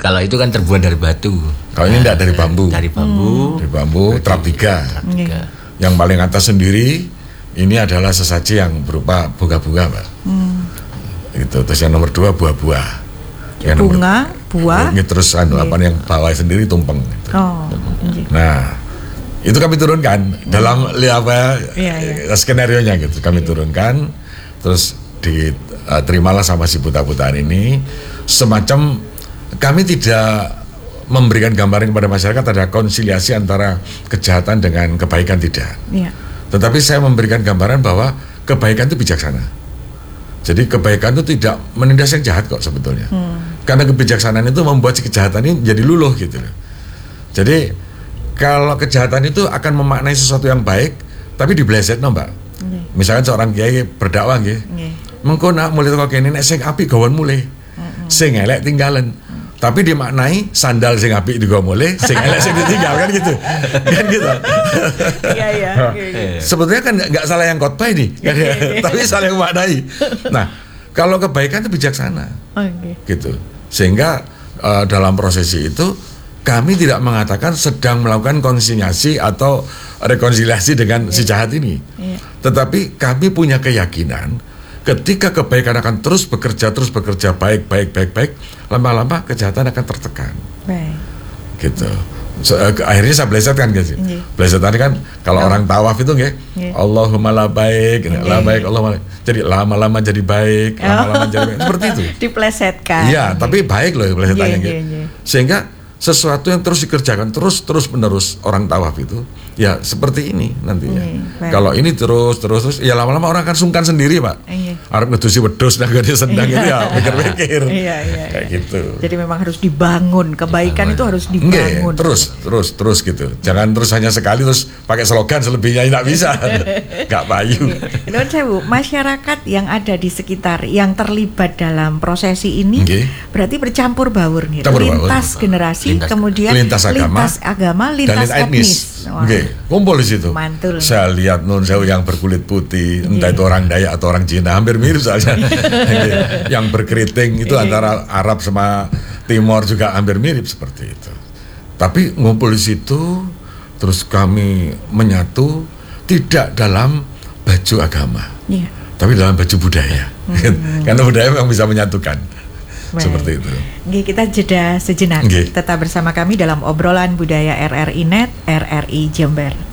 Kalau itu kan terbuat dari batu. Kalau ini enggak dari bambu. Dari bambu. Dari bambu, trap 3. Tiga. Yang paling atas sendiri ini adalah sesaji yang berupa bunga-bunga, Mbak. Itu. Terus yang nomor 2 buah-buah. Yang Bunga, buah. Ini terus apa yang bawah sendiri tumpeng. Gitu. Oh. Nah, itu kami turunkan dalam skenario-nya gitu. Kami turunkan, terus diterimalah sama si buta-butaan ini. Semacam kami tidak memberikan gambaran kepada masyarakat ada konsiliasi antara kejahatan dengan kebaikan, tidak. Tetapi saya memberikan gambaran bahwa kebaikan itu bijaksana. Jadi kebaikan itu tidak menindas yang jahat kok sebetulnya. Karena kebijaksanaan itu membuat si kejahatan ini jadi luluh gitu loh. Jadi kalau kejahatan itu akan memaknai sesuatu yang baik, tapi diblesetno, Mbak. Misalkan seorang kiai berdakwah nggih. Mengko nak mulai teko kene nek sing apik gawon mulih. Sing elek tinggalan. Tapi dimaknai sandal sing apik digawa mulih, sing elek sing ditinggal kan gitu. Kan gitu. Iya. Sebetulnya kan enggak salah yang khotbah ini. Tapi salah yang maknai. Nah, kalau kebaikan itu bijaksana. Gitu. Sehingga dalam prosesi itu kami tidak mengatakan sedang melakukan konsiliasi atau rekonsiliasi dengan si jahat ini. Tetapi kami punya keyakinan ketika kebaikan akan terus bekerja baik, lama-lama kejahatan akan tertekan. Gitu. Akhirnya saya blesetkan gitu. Blesetan kan kalau orang tawaf itu nggih, Allahumma la baik, la baik, Allahumma. Jadi lama-lama jadi baik, lama-lama jadi baik. Seperti itu. Diplesetkan. Iya, tapi baik loh plesetannya gitu. Sehingga sesuatu yang terus dikerjakan terus menerus orang tawaf itu ya seperti ini nantinya. Kalau ini terus ya lama-lama orang akan sungkan sendiri, Pak. Arep ngedusi wedhus nang gede sendang itu ya pikir-pikir. Kayak gitu. Jadi memang harus dibangun, kebaikan itu harus dibangun. Terus gitu. Jangan terus hanya sekali terus pakai slogan selebihnya tidak bisa. Enggak payu. Nuwun sewu, masyarakat yang ada di sekitar yang terlibat dalam prosesi ini berarti bercampur baur nih. Lintas generasi, kemudian lintas agama, lintas etnis. Kumpul di situ. Mantul. Saya lihat nun sewu yang berkulit putih, entah itu orang Dayak atau orang Cina, hampir mirip soalnya. Yang berkeriting itu antara Arab sama Timor juga hampir mirip seperti itu. Tapi ngumpul di situ, terus kami menyatu tidak dalam baju agama, tapi dalam baju budaya. Karena budaya memang bisa menyatukan. Seperti itu. Kita jeda sejenak. Tetap bersama kami dalam obrolan budaya RRI Net, RRI Jember.